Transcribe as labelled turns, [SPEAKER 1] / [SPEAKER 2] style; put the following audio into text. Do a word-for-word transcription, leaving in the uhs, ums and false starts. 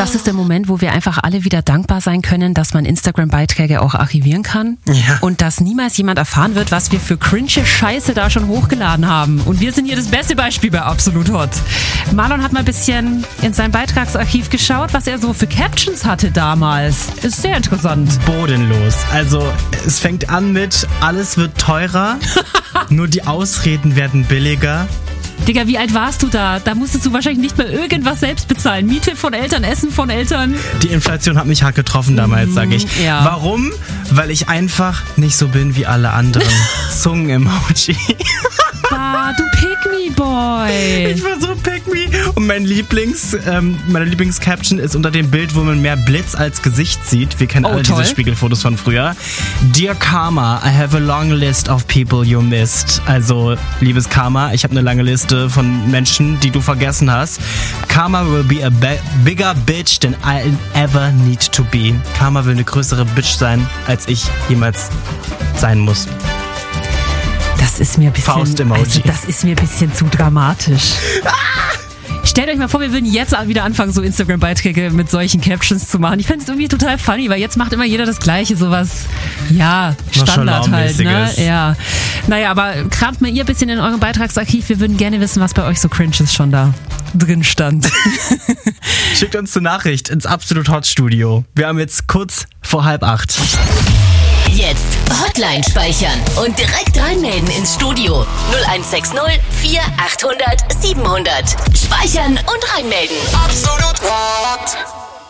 [SPEAKER 1] das ist der Moment, wo wir einfach alle wieder dankbar sein können, dass man Instagram-Beiträge auch archivieren kann.
[SPEAKER 2] Ja.
[SPEAKER 1] Und dass niemals jemand erfahren wird, was wir für cringe Scheiße da schon hochgeladen haben. Und wir sind hier das beste Beispiel bei Absolut Hot. Marlon hat mal ein bisschen in sein Beitragsarchiv geschaut, was er so für Captions hatte damals. Ist sehr interessant.
[SPEAKER 2] Bodenlos. Also es fängt an mit, alles wird teurer, nur die Ausreden werden billiger.
[SPEAKER 1] Digga, wie alt warst du da? Da musstest du wahrscheinlich nicht mehr irgendwas selbst bezahlen. Miete von Eltern, Essen von Eltern.
[SPEAKER 2] Die Inflation hat mich hart getroffen damals, sage ich.
[SPEAKER 1] Ja.
[SPEAKER 2] Warum? Weil ich einfach nicht so bin wie alle anderen. Zungen-Emoji.
[SPEAKER 1] Ah, du Pick-Me-Boy.
[SPEAKER 2] Ich war so Pick-Me. Und mein Lieblings, ähm, meine Lieblings-Caption ist unter dem Bild, wo man mehr Blitz als Gesicht sieht. Wir kennen
[SPEAKER 1] Oh,
[SPEAKER 2] alle
[SPEAKER 1] toll.
[SPEAKER 2] diese Spiegelfotos von früher. Dear Karma, I have a long list of people you missed. Also, liebes Karma, ich habe eine lange Liste von Menschen, die du vergessen hast. Karma will be a be- bigger bitch than I'll ever need to be. Karma will eine größere Bitch sein, als ich jemals sein muss.
[SPEAKER 1] Das ist mir ein bisschen,
[SPEAKER 2] Faust-Emoji.
[SPEAKER 1] also das ist mir ein bisschen zu dramatisch. Stellt euch mal vor, wir würden jetzt wieder anfangen, so Instagram-Beiträge mit solchen Captions zu machen. Ich fände es irgendwie total funny, weil jetzt macht immer jeder das Gleiche, sowas, ja, Standard halt, ne? Ja. Naja, aber kramt mal ihr ein bisschen in eurem Beitragsarchiv. Wir würden gerne wissen, was bei euch so Cringes schon da drin stand.
[SPEAKER 2] Schickt uns eine Nachricht ins Absolut Hot Studio. Wir haben jetzt kurz vor halb acht.
[SPEAKER 3] Jetzt Hotline speichern und direkt reinmelden ins Studio. null eins sechs null vier achthundert siebenhundert. Speichern und reinmelden.
[SPEAKER 4] Absolut Hot.